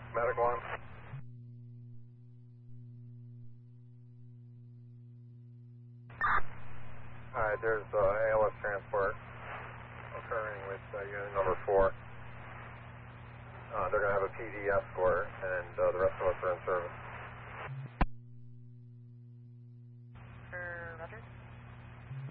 Medical on. Alright, there's ALS transport occurring with unit number 4. They're going to have a PD escort, and the rest of us are in service.